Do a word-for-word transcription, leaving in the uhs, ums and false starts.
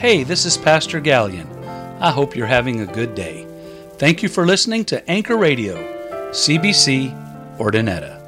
Hey, this is Pastor Gallion. I hope you're having a good day. Thank you for listening to Anchor Radio, C B C, Ordinetta.